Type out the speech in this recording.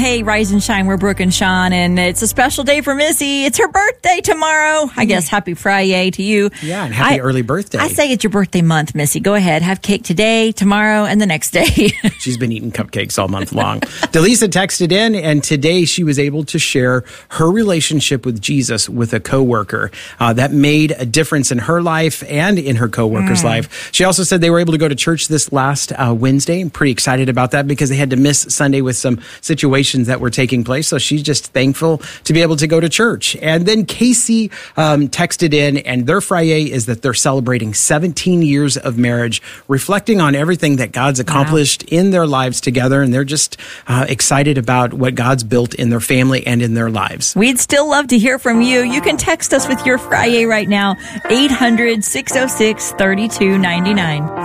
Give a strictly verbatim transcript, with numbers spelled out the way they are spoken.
Hey, rise and shine. We're Brooke and Sean, and it's a special day for Missy. It's her birthday tomorrow. I guess happy Friday to you. Yeah, and happy I, early birthday. I say it's your birthday month, Missy. Go ahead. Have cake today, tomorrow, and the next day. She's been eating cupcakes all month long. Delisa texted in, and today she was able to share her relationship with Jesus with a coworker uh, that made a difference in her life and in her coworker's mm. life. She also said they were able to go to church this last uh, Wednesday. I'm pretty excited about that because they had to miss Sunday with some situations that were taking place. So she's just thankful to be able to go to church. And then Casey um, texted in, and their Friday is that they're celebrating seventeen years of marriage, reflecting on everything that God's accomplished wow. in their lives together. And they're just uh, excited about what God's built in their family and in their lives. We'd still love to hear from you. You can text us with your Friday right now, eight hundred, six oh six, three two nine nine.